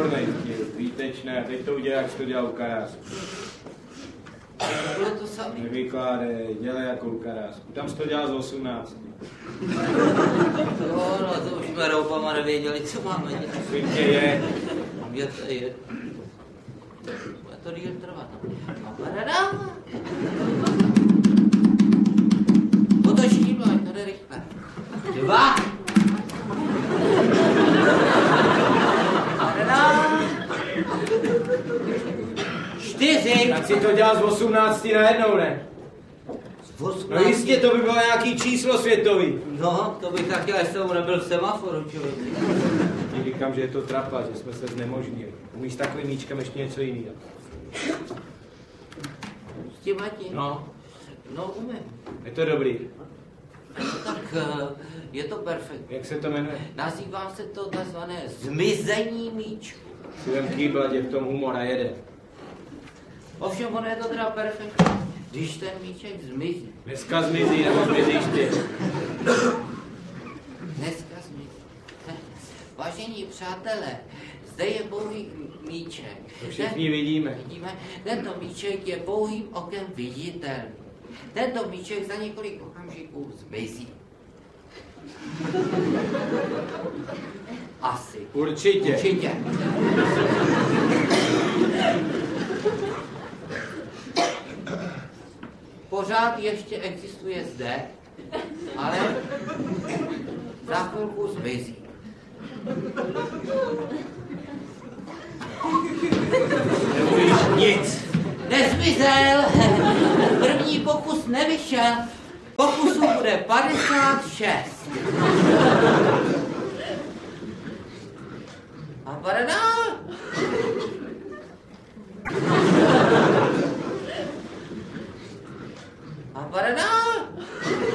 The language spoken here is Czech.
Výborný vtip, výtečné. Teď to udělá, jak jsi to dělal u Karásku. Bylo to samý. Nevykládej, dělej jako u Karásku. Tam jsi to dělal z 18. Jo, no to už jsme roupama nevěděli, co máme dělat. Svítě je. Je. Bude to díl trvat. A parada. Otoč tímhle, ať to jde rychle. 2. Parada. 4. Tak si to dělal z 18 najednou, ne? No jistě, to by bylo nějaký číslo světový. No, to bych tak chtěl, jestli tomu nebyl v semaforu, člověk. Ti říkám, že je to trapa, že jsme se znemožnili. Umíš s takovým míčkem ještě něco jiného. S tím letím? No. No, umím. Je to dobrý. Tak je to perfektní. Jak se to jmenuje? Nazývá se to takzvané zmizení míčku. Si vem kýbladě, v tom humora jede. Ovšem, ono je to teda perfektní, když ten míček zmizí. Dneska zmizí, nebo zmizíš ty. Dneska zmizí. Vážení přátelé, zde je pouhý míček. To všichni vidíme. Vidíme, tento míček je pouhým okem viditelný. Tento míček za několik okamžiků zmizí. Asi. Určitě. Určitě. Pořád ještě existuje zde, ale za chvilku zmizí. Nemluvíš nic. Nezmizel! První pokus nevyšel. Pokusů bude 56. A parada! A parada!